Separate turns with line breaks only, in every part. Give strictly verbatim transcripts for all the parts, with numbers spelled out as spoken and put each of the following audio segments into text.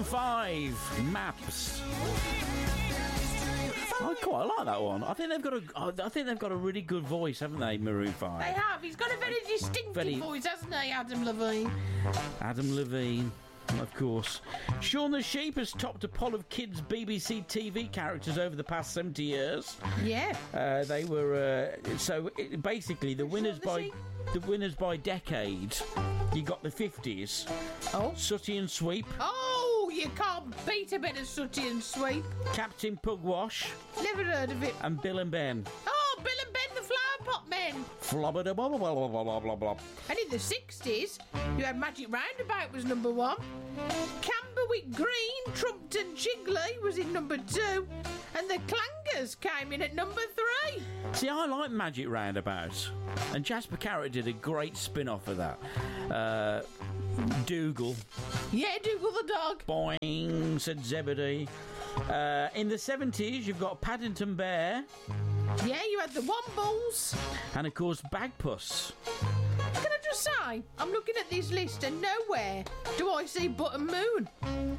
five, Maps. I quite like that one. I think they've got a. I think they've got a really good voice, haven't they, Maroon Five?
They have. He's got a very distinctive
Very-
voice, hasn't he, Adam Levine?
Adam Levine, of course. Shaun the Sheep has topped a poll of kids' B B C T V characters over the past seventy years.
Yeah.
Uh, they were uh, so it, basically the winners
the
by
Sheep?
the winners by decade. You got the fifties.
Oh.
Sooty and Sweep,
Oh, you can't beat a bit of Sooty and Sweep.
Captain Pugwash,
Never heard of it.
and Bill and Ben.
Oh, Bill and Ben the Flower Pot Men.
Flobba blah blah blah blah blah blah blah.
And in the sixties, you had Magic Roundabout was number one. Camberwick Green, Trumpton Chigley was in number two. And the Clangers came in at number three.
See, I like Magic Roundabout, and Jasper Carrot did a great spin-off of that. Uh, Dougal,
Yeah, Dougal the dog.
boing, said Zebedee. Uh, in the seventies, you've got Paddington Bear,
Yeah, you had the Wombles.
and of course Bagpuss.
Can I just say, I'm looking at this list and nowhere do I see Button Moon.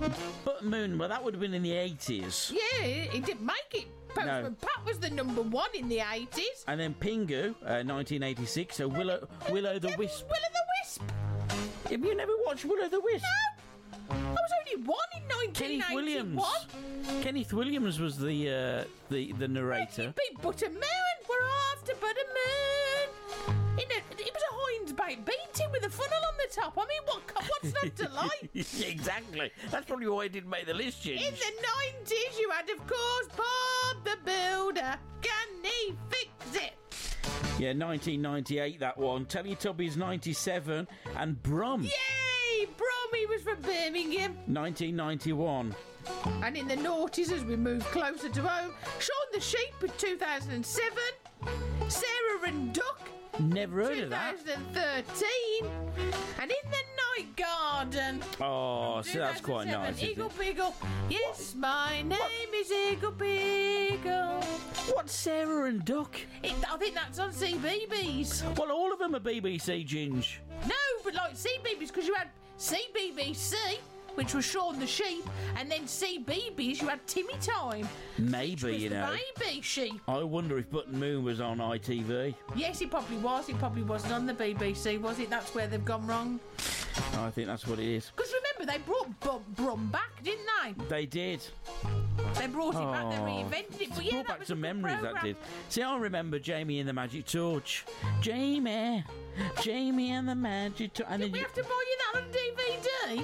But Moon, well, that would have been in the eighties.
Yeah, he didn't make it. Postman Pat was the number one in the eighties.
And then Pingu, uh, nineteen eighty-six. So Willow, Willow the Wisp.
Will o' the Wisp.
Have you never watched Willow the Wisp?
No, I was only one in nineteen
Kenneth
eighty-one.
Williams. Kenneth Williams was the uh, the the narrator.
Big Butter Moon. We're after Butter Moon. In a, it was a Heinz bait beating with a funnel on the top. I mean, what? What's not to like?
Exactly. That's probably why it didn't make the list, Ginge.
In the nineties, you had, of course, Bob the Builder. Can he fix it?
Yeah, nineteen ninety-eight, that one. Teletubbies, ninety-seven. And Brum,
Yay! Brommy was from Birmingham.
nineteen ninety-one.
And in the noughties, as we move closer to home, Shaun the Sheep with two thousand seven. Sarah and Duck,
Never heard of that.
twenty thirteen. And in the Night Garden,
Oh, so that's quite
two thousand seven,
nice, isn't
Eagle
it?
Beagle. Yes, my name is Eagle Beagle.
What's Sarah and Duck?
It, I think that's on C B B S.
Well, all of them are B B C, Ginge.
No, but like C B B S, because you had C B B C, which was Shaun the Sheep, and then C B B S, you had Timmy Time,
Maybe,
which was
you
the
know.
baby sheep.
I wonder if Button Moon was on I T V.
Yes, it probably was. It probably wasn't on the B B C, was it? That's where they've gone wrong.
I think that's what it is.
Because remember, they brought Bum Brum back, didn't they?
They did.
They brought it back, they
Oh.
reinvented it. But yeah,
Brought
that
back
was
some
a good
memories, that
programme.
did. See, I remember Jamie and the Magic Torch. Jamie, Jamie and the Magic Torch. And
Did
then
we
you-
have to buy you that on D V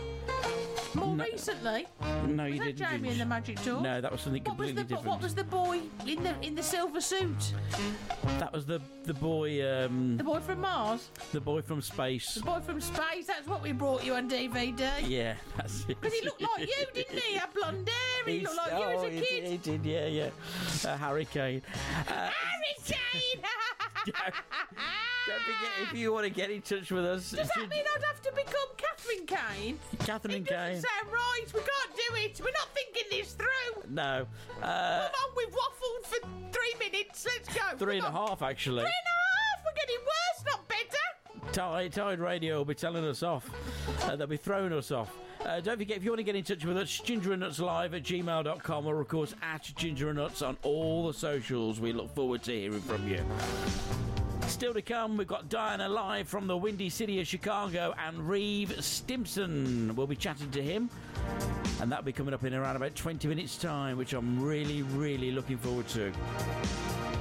D? More
No.
recently?
No, you
Was that
didn't.
Jamie
didn't
and
you?
the Magic Torch?
No, that was something
What was
completely
the
different.
What was the boy in the in the silver suit?
That was the the boy, um,
The boy from Mars?
the boy from space.
The boy from space? That's what we brought you on D V D.
Yeah, that's it.
Because he looked like you, didn't he? He had blonde hair. He looked like you as
oh,
a
he
kid.
did, he did, yeah, yeah. Uh, Harry Kane. Uh,
Harry Kane!
don't forget, if you want to get in touch with us,
Does that mean I'd have to become Catherine Kane?
Catherine
It
Kane.
doesn't sound right. We can't do it. We're not thinking this through.
No, uh,
Come on, we've waffled for three minutes. Let's go.
three and a
Come on.
half actually.
Three and a half. We're getting worse, not better.
Tide, Tide Radio will be telling us off. Uh, they'll be throwing us off. Uh, don't forget, if you want to get in touch with us, ginger and nuts live at gmail dot com, or of course at ginger and nuts on all the socials. We look forward to hearing from you. Still to come, we've got Diana live from the windy city of Chicago, and Reeve Stimson. We'll be chatting to him, and that'll be coming up in around about twenty minutes time, which I'm really, really looking forward to.